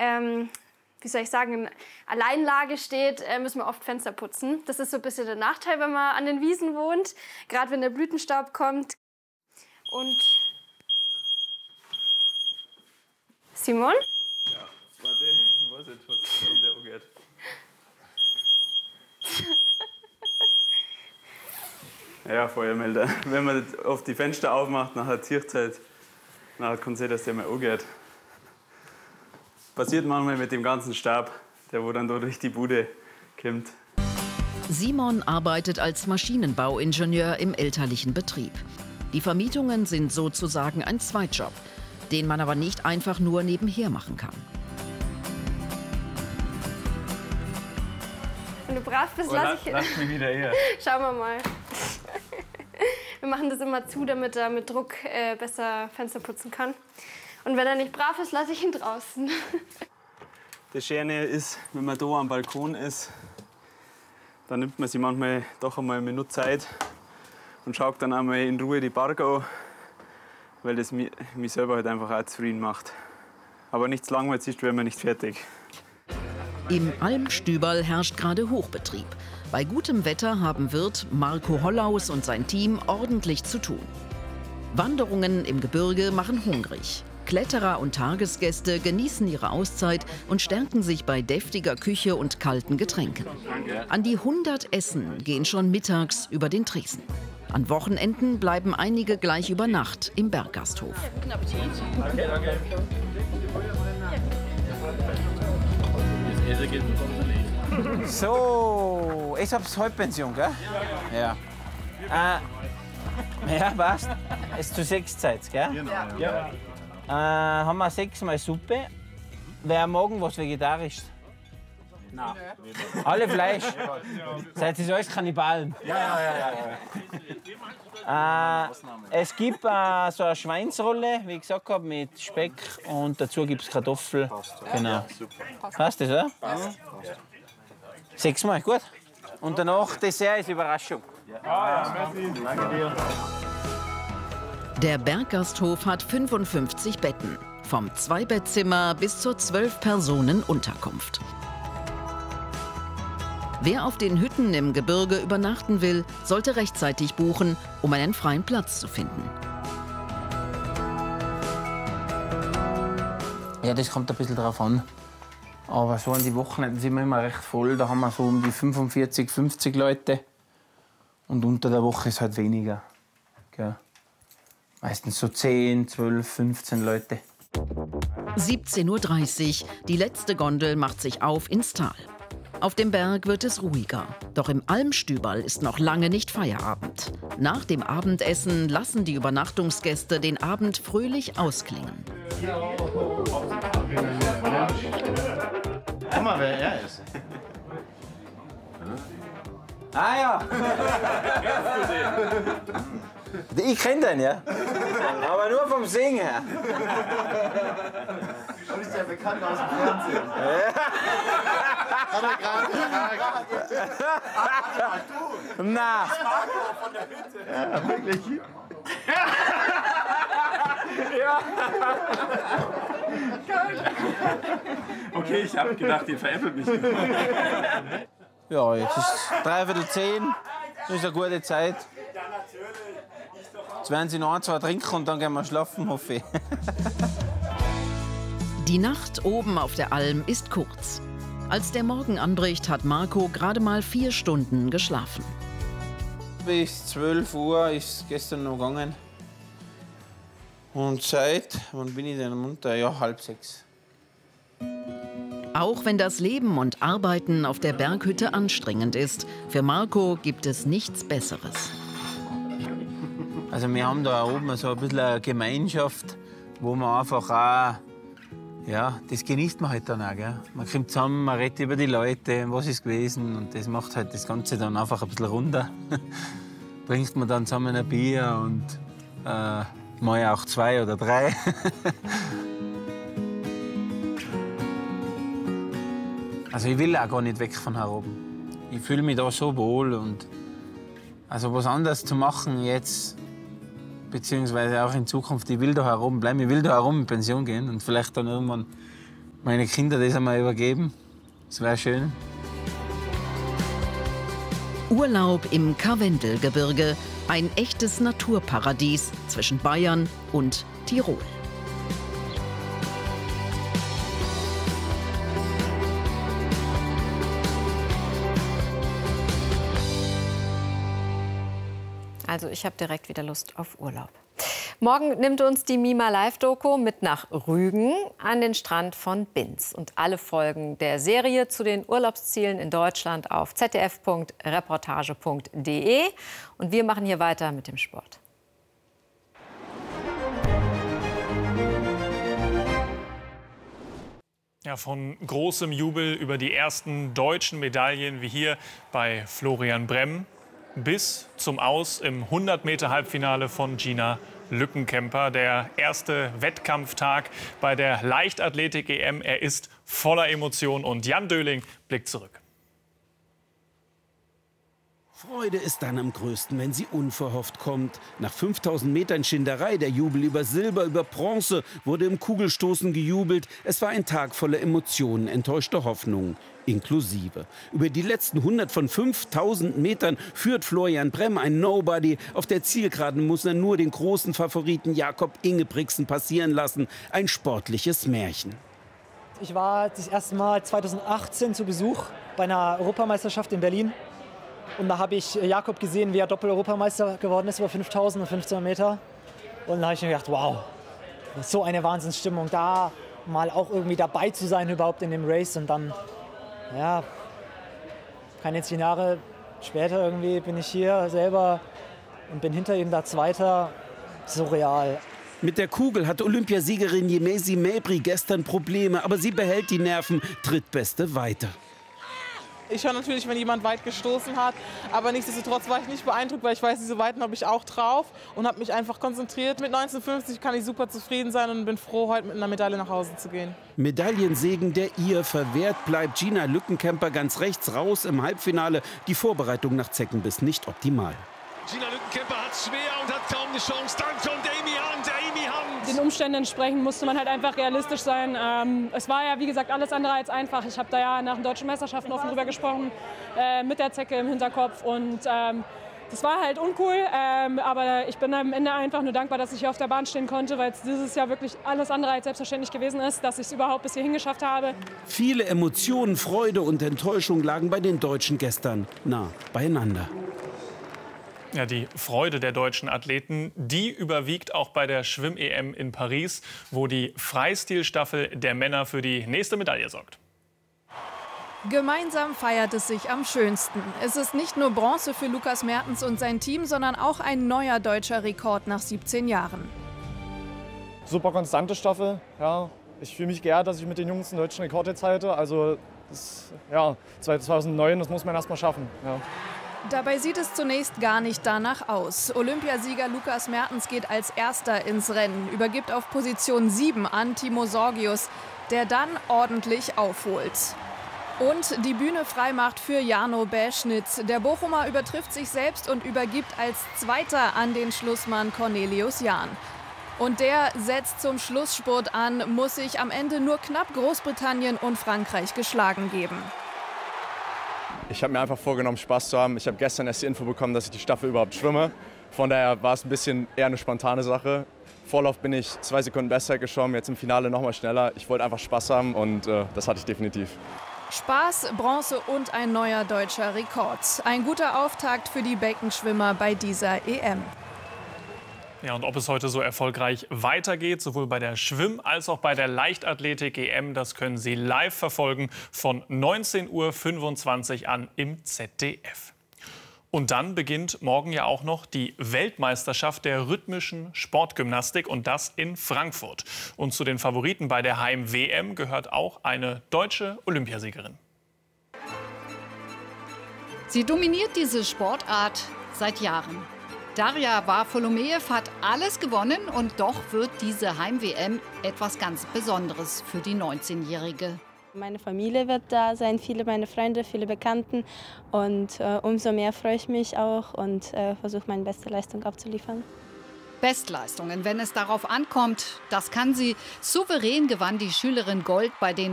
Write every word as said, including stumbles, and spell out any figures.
ähm, wie soll ich sagen, in Alleinlage steht, äh, müssen wir oft Fenster putzen. Das ist so ein bisschen der Nachteil, wenn man an den Wiesen wohnt, gerade wenn der Blütenstaub kommt. Und Simon? Ja, warte, ich weiß nicht, was warum der angeht. Ja, Feuermelder. Wenn man oft die Fenster aufmacht, nachher zieht es halt, nachher kann es sein, dass der mal angeht. Passiert manchmal mit dem ganzen Stab, der wo dann da durch die Bude kommt. Simon arbeitet als Maschinenbauingenieur im elterlichen Betrieb. Die Vermietungen sind sozusagen ein Zweitjob, den man aber nicht einfach nur nebenher machen kann. Wenn du brav bist, Oh, lass ich... lass mich wieder her. Schauen wir mal. Wir machen das immer zu, damit er mit Druck äh, besser Fenster putzen kann. Und wenn er nicht brav ist, lasse ich ihn draußen. Das Schöne ist, wenn man da am Balkon ist, dann nimmt man sich manchmal doch einmal eine Minute Zeit und schaut dann einmal in Ruhe die Berge an, weil das mich, mich selber halt einfach auch zufrieden macht. Aber nichts langweilig ist, wäre man nicht fertig. Im Almstüberl herrscht gerade Hochbetrieb. Bei gutem Wetter haben Wirt Marco Hollaus und sein Team ordentlich zu tun. Wanderungen im Gebirge machen hungrig. Kletterer und Tagesgäste genießen ihre Auszeit und stärken sich bei deftiger Küche und kalten Getränken. An die hundert Essen gehen schon mittags über den Tresen. An Wochenenden bleiben einige gleich über Nacht im Berggasthof. Guten Appetit. Danke, danke. So, ich hab's Halbpension, gell? Ja. Ja. Äh, ja, passt. Es ist zu sechs Zeit, gell? Genau, ja. Ja. Äh, haben wir sechsmal Suppe. Wer morgen was Vegetarisches? Nein. Alle Fleisch. Seid ihr alles Kannibalen? Ja, ja, ja, ja. Äh, es gibt äh, so eine Schweinsrolle, wie ich gesagt habe, mit Speck und dazu gibt es Kartoffeln. Genau. Passt das, oder? Passt. Sechsmal, gut. Und danach Dessert ist Überraschung. Ja, ja, merci. Danke dir. Der Berggasthof hat fünfundfünfzig Betten. Vom Zweibettzimmer bis zur zwölf-Personen-Unterkunft. Wer auf den Hütten im Gebirge übernachten will, sollte rechtzeitig buchen, um einen freien Platz zu finden. Ja, das kommt ein bisschen drauf an. Aber so an die Wochenenden sind wir immer recht voll. Da haben wir so um die fünfundvierzig, fünfzig Leute. Und unter der Woche ist halt weniger. Gell? Meistens so zehn, zwölf, fünfzehn Leute. siebzehn Uhr dreißig. Die letzte Gondel macht sich auf ins Tal. Auf dem Berg wird es ruhiger. Doch im Almstüberl ist noch lange nicht Feierabend. Nach dem Abendessen lassen die Übernachtungsgäste den Abend fröhlich ausklingen. Guck mal, wer er ist. Ah ja! Ich kenne den, ja. Aber nur vom Singen her. Du bist ja bekannt aus dem Fernsehen. Hat er gerade gefragt. Na. Marco von der Hütte. Ja, wirklich. Ja. Okay, ich habe gedacht, ihr veräppelt mich. Ja, jetzt ist dreiviertel zehn. Das ist eine gute Zeit. Jetzt werden sie noch ein, zwei trinken und dann gehen wir schlafen, hoffe ich. Die Nacht oben auf der Alm ist kurz. Als der Morgen anbricht, hat Marco gerade mal vier Stunden geschlafen. Bis zwölf Uhr ist gestern noch gegangen. Und seit, wann bin ich denn munter? Ja, halb sechs. Auch wenn das Leben und Arbeiten auf der Berghütte anstrengend ist, für Marco gibt es nichts Besseres. Also wir haben da oben so ein bisschen eine Gemeinschaft, wo man einfach auch, ja, das genießt man halt dann auch, gell? Man kommt zusammen, man redet über die Leute, was ist gewesen und das macht halt das Ganze dann einfach ein bisschen runter. Bringt man dann zusammen ein Bier und äh, mal auch zwei oder drei. Also ich will auch gar nicht weg von hier oben. Ich fühle mich da so wohl und also was anderes zu machen jetzt, beziehungsweise auch in Zukunft, ich will da herum bleiben, ich will da herum in Pension gehen und vielleicht dann irgendwann meine Kinder das einmal übergeben. Das wäre schön. Urlaub im Karwendelgebirge, ein echtes Naturparadies zwischen Bayern und Tirol. Also ich habe direkt wieder Lust auf Urlaub. Morgen nimmt uns die Mima Live-Doku mit nach Rügen an den Strand von Binz. Und alle Folgen der Serie zu den Urlaubszielen in Deutschland auf z d f punkt reportage punkt d e. Und wir machen hier weiter mit dem Sport. Ja, von großem Jubel über die ersten deutschen Medaillen wie hier bei Florian Bremm bis zum Aus im hundert Meter Halbfinale von Gina Lückenkämper. Der erste Wettkampftag bei der Leichtathletik-E M. Er ist voller Emotion und Jan Döhling blickt zurück. Freude ist dann am größten, wenn sie unverhofft kommt. Nach fünftausend Metern Schinderei, der Jubel über Silber, über Bronze, wurde im Kugelstoßen gejubelt. Es war ein Tag voller Emotionen, enttäuschter Hoffnungen, inklusive. Über die letzten hundert von fünftausend Metern führt Florian Bremm, ein Nobody. Auf der Zielgeraden muss er nur den großen Favoriten Jakob Ingebrigtsen passieren lassen. Ein sportliches Märchen. Ich war das erste Mal zweitausendachtzehn zu Besuch bei einer Europameisterschaft in Berlin. Und da habe ich Jakob gesehen, wie er Doppel-Europameister geworden ist über fünftausend und fünfzehnhundert Meter. Und da habe ich mir gedacht, wow, das ist so eine Wahnsinnsstimmung, da mal auch irgendwie dabei zu sein überhaupt in dem Race. Und dann, ja, keine zehn Jahre später irgendwie bin ich hier selber und bin hinter ihm da Zweiter. Surreal. Mit der Kugel hat Olympiasiegerin Yemesi Mebri gestern Probleme, aber sie behält die Nerven, Drittbeste weiter. Ich höre natürlich, wenn jemand weit gestoßen hat, aber nichtsdestotrotz war ich nicht beeindruckt, weil ich weiß, diese Weiten habe ich auch drauf und habe mich einfach konzentriert. Mit neunzehnhundertfünfzig kann ich super zufrieden sein und bin froh, heute mit einer Medaille nach Hause zu gehen. Medaillensegen, der ihr verwehrt bleibt. Gina Lückenkämper ganz rechts raus im Halbfinale. Die Vorbereitung nach Zeckenbiss nicht optimal. Gina Lückenkämper hat es schwer und hat kaum eine Chance. Dann kommt Amy Hunt, Amy Hunt. Den Umständen entsprechend musste man halt einfach realistisch sein. Ähm, es war ja, wie gesagt, alles andere als einfach. Ich habe da ja nach den deutschen Meisterschaften offen drüber gesprochen, äh, mit der Zecke im Hinterkopf. Und ähm, das war halt uncool. Ähm, aber ich bin am Ende einfach nur dankbar, dass ich hier auf der Bahn stehen konnte, weil es dieses Jahr wirklich alles andere als selbstverständlich gewesen ist, dass ich es überhaupt bis hierhin geschafft habe. Viele Emotionen, Freude und Enttäuschung lagen bei den Deutschen gestern nah beieinander. Ja, die Freude der deutschen Athleten, die überwiegt auch bei der Schwimm-E M in Paris, wo die Freistilstaffel der Männer für die nächste Medaille sorgt. Gemeinsam feiert es sich am schönsten. Es ist nicht nur Bronze für Lukas Mertens und sein Team, sondern auch ein neuer deutscher Rekord nach siebzehn Jahren. Super konstante Staffel. Ja. Ich fühle mich geehrt, dass ich mit den Jungs einen deutschen Rekord jetzt halte. Also das, ja, zweitausendneun, das muss man erst mal schaffen. Ja. Dabei sieht es zunächst gar nicht danach aus. Olympiasieger Lukas Mertens geht als Erster ins Rennen, übergibt auf Position sieben an Timo Sorgius, der dann ordentlich aufholt. Und die Bühne freimacht für Jarno Bäschnitz. Der Bochumer übertrifft sich selbst und übergibt als Zweiter an den Schlussmann Cornelius Jahn. Und der setzt zum Schlussspurt an, muss sich am Ende nur knapp Großbritannien und Frankreich geschlagen geben. Ich habe mir einfach vorgenommen, Spaß zu haben. Ich habe gestern erst die Info bekommen, dass ich die Staffel überhaupt schwimme. Von daher war es ein bisschen eher eine spontane Sache. Vorlauf bin ich zwei Sekunden besser geschwommen, jetzt im Finale noch mal schneller. Ich wollte einfach Spaß haben und äh, das hatte ich definitiv. Spaß, Bronze und ein neuer deutscher Rekord. Ein guter Auftakt für die Beckenschwimmer bei dieser E M. Ja, und ob es heute so erfolgreich weitergeht, sowohl bei der Schwimm- als auch bei der Leichtathletik-E M, das können Sie live verfolgen von neunzehn Uhr fünfundzwanzig an im Z D F. Und dann beginnt morgen ja auch noch die Weltmeisterschaft der rhythmischen Sportgymnastik und das in Frankfurt. Und zu den Favoriten bei der Heim-W M gehört auch eine deutsche Olympiasiegerin. Sie dominiert diese Sportart seit Jahren. Daria Varfolomeev hat alles gewonnen und doch wird diese Heim-W M etwas ganz Besonderes für die neunzehnjährige. Meine Familie wird da sein, viele meiner Freunde, viele Bekannten und äh, umso mehr freue ich mich auch und äh, versuche meine beste Leistung abzuliefern. Bestleistungen, wenn es darauf ankommt, das kann sie. Souverän gewann die Schülerin Gold bei den